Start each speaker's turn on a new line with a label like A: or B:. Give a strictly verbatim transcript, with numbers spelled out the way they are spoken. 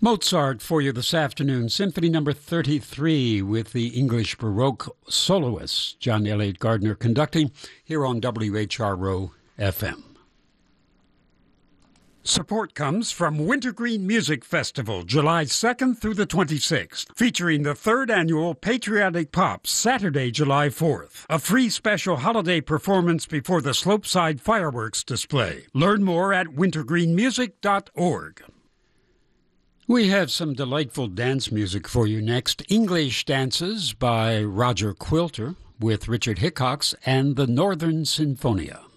A: Mozart for you this afternoon, Symphony Number thirty-three with the English Baroque soloist John Elliott Gardner conducting here on W H R O F M. Support comes from Wintergreen Music Festival, July second through the twenty-sixth, featuring the third annual Patriotic Pop, Saturday, July fourth. A free special holiday performance before the Slopeside fireworks display. Learn more at wintergreen music dot org. We have some delightful dance music for you next. English Dances by Roger Quilter with Richard Hickox and the Northern Sinfonia.